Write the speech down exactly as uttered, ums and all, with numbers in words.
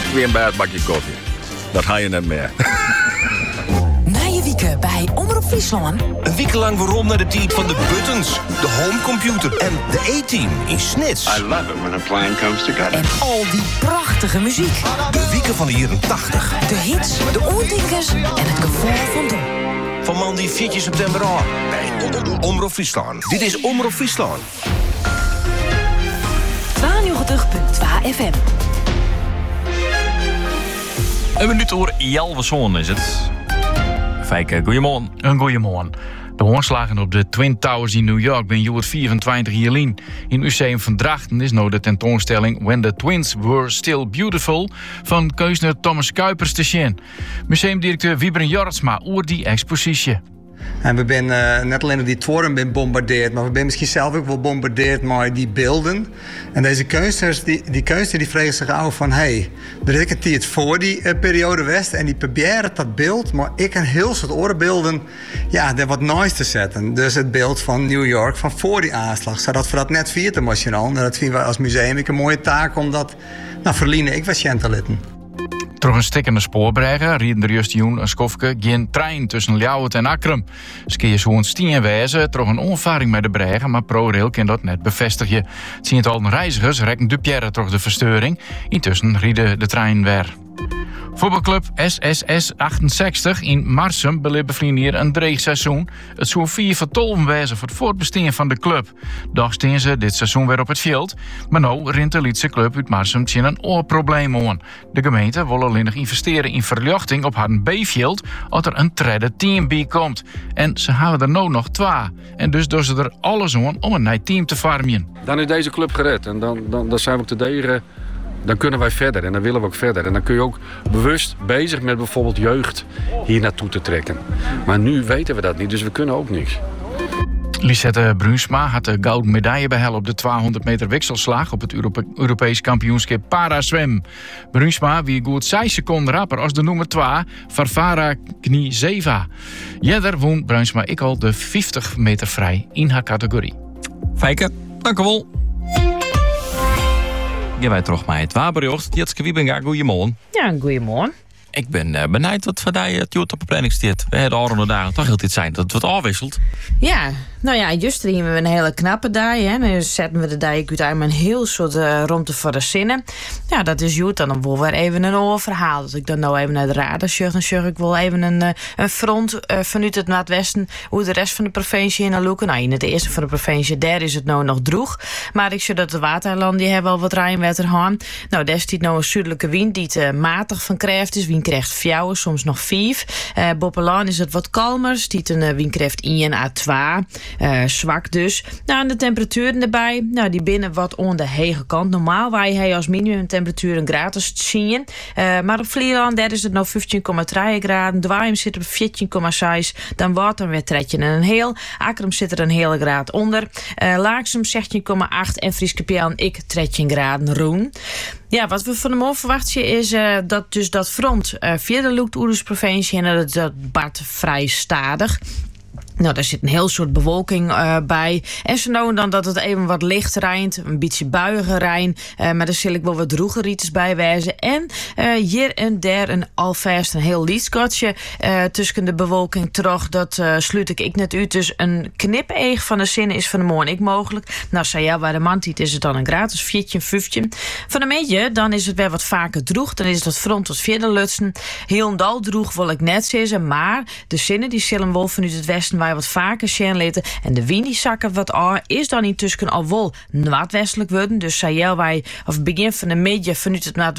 weer een bij het bakje koffie. Dat ga je net meer. Nije wieken bij Omroep Friesland. Een week lang waarom naar de tijd van de buttons, de homecomputer en de A-team in Snits. I love it when a plan comes together. En al die prachtige muziek. De wieken van de jaren tachtig. De hits, de oordinkers en het gevoel van doen. Van man die vier september aan bij Omroep Friesland. Dit is Omroep Friesland. tweeënnegentig komma twee F M. Een minuut voor Jalveson is het. Fijke, goeiemorgen. Een goeiemorgen. De aanslagen op de Twin Towers in New York ben Joert vierentwintig jaar lang. In het Museum van Drachten is nou de tentoonstelling When the Twins Were Still Beautiful van keusner Thomas Kuipers te zien. Museumdirecteur Wiebren Jortsma oer die expositie. En we zijn uh, net alleen op die toren ben bombardeerd, maar we zijn misschien zelf ook wel bombardeerd met die beelden. En deze kunstenaars, die, die kunstenaars die vregen zich af van, hé, hey, er is een tijd voor die uh, periode West en die proberen dat beeld, maar ik een heel soort orenbeelden, ja, er wat nice te zetten. Dus het beeld van New York van voor die aanslag, zodat we dat net viert emotioneel. En dat vinden we als museum een mooie taak om dat, nou, verliezen ik was te litten. Door een stikkende spoorbruggen rieden er juist een skofke geen trein tussen Ljouwert en Akrum. Skeer zo'n stien wijzen door een onvaring met de bruggen, maar ProRail kan dat net bevestigen. Het zien het al reizigers rekken de pierre door de verstoring. Intussen rieden de trein weer. Voetbalclub S S S achtenzestig in Marsum beleven hier een dreig seizoen. Het zou vier vertolven wijzen voor het voortbestaan van de club. Doch staan ze dit seizoen weer op het veld. Maar nou rint de Lietse club uit Marsum zien een oorprobleem aan. De gemeente wil alleen nog investeren in verlichting op haar B-veld als er een derde team bij komt. En ze hebben er nou nog twee. En dus doen ze er alles aan om een nieuw team te vormen. Dan is deze club gered en dan, dan, dan zijn we ook te degen. Dan kunnen wij verder en dan willen we ook verder. En dan kun je ook bewust bezig met bijvoorbeeld jeugd hier naartoe te trekken. Maar nu weten we dat niet, dus we kunnen ook niks. Lisette Bruinsma had de gouden medaille behalen op de tweehonderd meter wikselslag op het Europe- Europees kampioenschap Paraswem. Bruinsma wie goed zes seconden rapper als de nummer twee, Varvara Knizeva. Jeder won Bruinsma ik al de vijftig meter vrij in haar categorie. Fijke, dank u wel. Gaan wij terug naar het waarbericht. Jitske Wiebenga, goeiemorgen. Ja, goeiemorgen. Ik ben uh, benieuwd wat voor die het op de planning staat. We hebben de andere dagen toch heel dit zijn dat het wat afwisselt. Ja, nou ja, juist hebben we een hele knappe dag. Hè. Dan zetten we de dag uit met een heel soort uh, ruimte voor de zinnen. Ja, dat is goed. Dan wil we even een oorverhaal. Dus ik dan nou even naar de radar zeg, dan zeg ik wel even een, uh, een front uh, vanuit het Noordwesten. Hoe de rest van de provincie in loeken. Nou, in het eerste van de provincie, daar is het nou nog droeg. Maar ik zie dat de waterlanden die hebben al wat rijnwetter gaan. Nou, daar stiet nou een zuidelijke wind die te matig van kracht is. Wind krijgt vier, soms nog vijf. Uh, Boppelaan is het wat kalmer. Stiet een uh, wind krijgt één à twee. Uh, zwak dus. Nou, en de temperaturen erbij. Nou, die binnen wat onder de hege kant. Normaal waar je als minimumtemperatuur een gratis zien. Uh, maar op Vlieland, daar is het nou vijftien komma drie graden. Dwaaim zit op veertien komma zes. Dan wordt er weer tredje en een heel. Akkerum zit er een hele graad onder. Uh, Laaksum zestien komma acht. En Frieskepjan ik tredje graden roen. Ja, wat we van de morgen verwachten is uh, dat dus dat front uh, via de Lucht-Oedersprovincie en dat, dat bart vrij stadig. Nou, daar zit een heel soort bewolking uh, bij. En zo nou en dan dat het even wat licht rijnt. Een beetje buiige rijn. Uh, maar daar zal ik wel wat droegerietjes bij wijzen. En uh, hier en daar een alvast een heel liedskotje uh, tussen de bewolking terug. Dat uh, sluit ik, ik net uit. Dus een knipeeg van de zin is van de morgen ik mogelijk. Nou, zei ja, bij de mantiet is het dan een gratis viertje, vijftje. Van de meetje, dan is het weer wat vaker droeg. Dan is het wat front tot vierde lutsen. Heel een dal droeg wil ik net zeggen. Maar de zinnen die zullen wel vanuit het westen wat vaker zien laten. En de wind die zakken wat aan is dan intussen al wel noordwestelijk worden. Dus zei wij of begin van de middag vanuit het